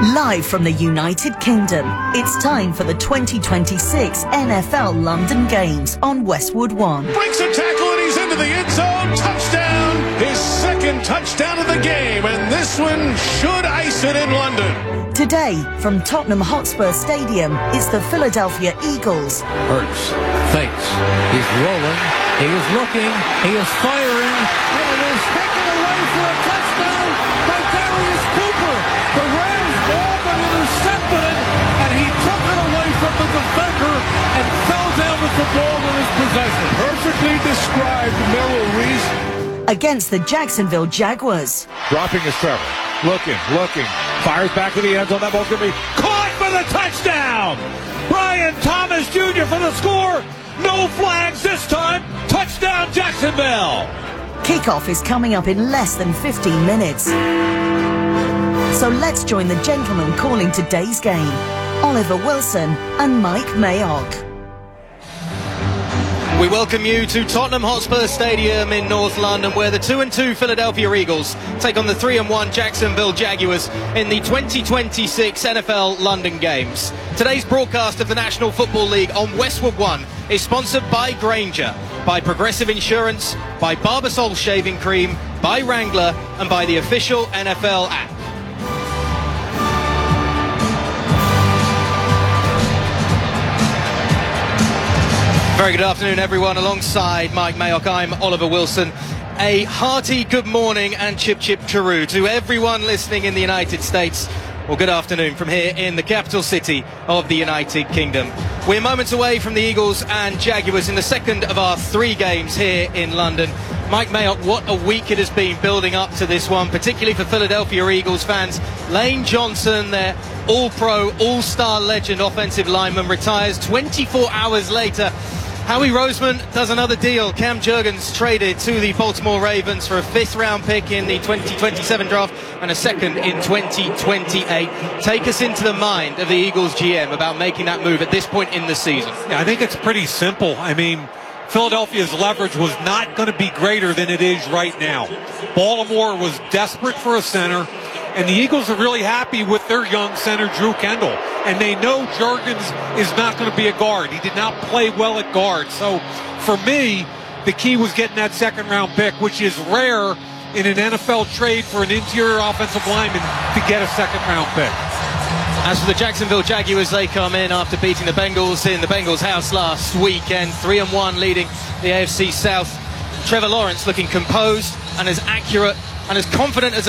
Live from the United Kingdom, it's time for the 2026 NFL London Games on Westwood One. Breaks a tackle and he's into the end zone. Touchdown! His second touchdown of the game, and this one should ice it in London. Today, from Tottenham Hotspur Stadium, it's the Philadelphia Eagles. Hurts, fakes, he's rolling, he is looking, he is firing, and it is taken away for a touchdown by Darius Cooper. The Rams ball but intercepted it, and he took it away from the defender and fell down with the ball in his possession. Perfectly described, Merrill Reese. Against the Jacksonville Jaguars. Dropping his Trevor. Looking. Fires back to the end zone. That ball's going to be caught for the touchdown. Brian Thomas Jr. for the score. No flags this time. Touchdown, Jacksonville. Kickoff is coming up in less than 15 minutes. So let's join the gentlemen calling today's game, Oliver Wilson and Mike Mayock. We welcome you to Tottenham Hotspur Stadium in North London, where the 2-2 Philadelphia Eagles take on the 3-1 Jacksonville Jaguars in the 2026 NFL London Games. Today's broadcast of the National Football League on Westwood One is sponsored by Grainger, by Progressive Insurance, by Barbasol Shaving Cream, by Wrangler, and by the official NFL app. Very good afternoon, everyone. Alongside Mike Mayock, I'm Oliver Wilson. A hearty good morning and chip chip chiroo to everyone listening in the United States. Well, good afternoon from here in the capital city of the United Kingdom. We're moments away from the Eagles and Jaguars in the second of our 3 games here in London. Mike Mayock, what a week it has been building up to this one, particularly for Philadelphia Eagles fans. Lane Johnson, their all-pro, all-star legend offensive lineman, retires 24 hours later. Howie Roseman does another deal. Cam Jurgens traded to the Baltimore Ravens for a 5th-round pick in the 2027 draft and a 2nd in 2028. Take us into the mind of the Eagles GM about making that move at this point in the season. Yeah, I think it's pretty simple. I mean, Philadelphia's leverage was not going to be greater than it is right now. Baltimore was desperate for a center, and the Eagles are really happy with their young center, Drew Kendall. And they know Jurgens is not going to be a guard. He did not play well at guard. So, for me, the key was getting that 2nd-round pick, which is rare in an NFL trade for an interior offensive lineman to get a 2nd-round pick. As for the Jacksonville Jaguars, they come in after beating the Bengals in the Bengals' house last weekend, 3-1 leading the AFC South. Trevor Lawrence looking composed and as accurate and as confident as